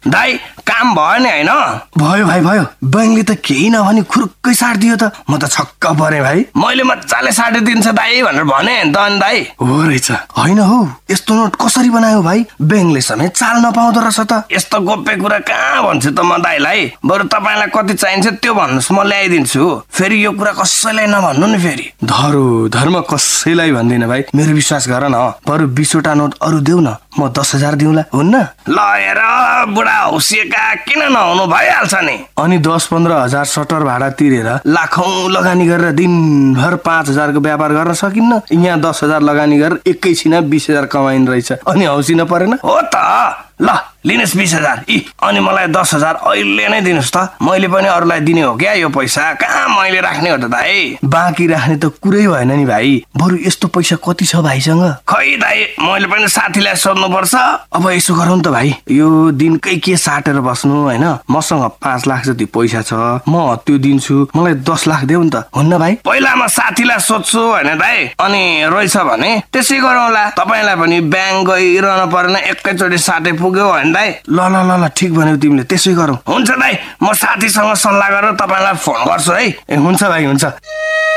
दाइ काम भयो नि हैन? भयो भाइ भयो। बैंकले त केही नभनी खुर्कै साटिदियो त। म त छक्क परे भाइ। मैले मजाले साटिदिन्छ दाइ भनेर भने नि त अनि दाइ। हो रहेछ। होइन हौ, यस्तो नोट कसरी बनायो भाइ? बैंकले समेत चाल नपाउँदो रहेछ त। यस्तो गोप्य कुरा कहाँ भन्छु त म दाइलाई। बरु तपाईलाई कति चाहिन्छ त्यो भन्नुस्, म ल्याइदिन्छु। फेरि यो कुरा कसैलाई नभन्नु नि फेरि। धर्म कसैलाई भन्दिन भाइ, मेरो विश्वास गर न। बरु 20वटा नोट अरू देऊ न, म 10,000 दिउँला, हुन्न? ल हेर बुढा हौसिएका किन नहुनु, भइहाल्छ नि। अनि 10-15 हजार सटर भाडा तिरेर लाखौं लगानी गरेर दिनभर 5,000 को व्यापार गर्न सकिन्न। यहाँ 10,000 लगानी गरेर एकैछिन 20,000 कमाइन रहेछ। अनि हौसिन परेन? हो त। ल लिनुहोस् 20,000। अनि मलाई 10,000 अहिले नै दिनुहोस् त। मैले पनि अरूलाई दिने हो क्या यो पैसा, कहाँ मैले राख्ने हो त दाइ? बाँकी राख्ने त कुरै भएन नि भाइ। बरु यस्तो पैसा कति छ भाइसँग? खै दाइ, मैले पनि साथीलाई सोध्नु पर्छ। अब यसो गरौँ त भाइ, यो दिनकै के साटेर बस्नु हैन? मसँग 5 लाख जति पैसा छ, म त्यो दिन्छु। मलाई 10 लाख देऊ नि त, हुन्न भाइ? पहिला म साथीलाई सोध्छु हैन दाइ, अनि रहेछ भने त्यसै गरौँला। तपाईलाई पनि ब्याङ्क गइरहनु परेन, एकैचोटि साटे पुग्यो हैन दाइ? ल ठिक भन्यौ तिमीले, त्यसै गरौँ। हुन्छ दाइ, म साथीसँग सल्लाह गरेर तपाईलाई फोन गर्छु है। ए हुन्छ भाइ, हुन्छ।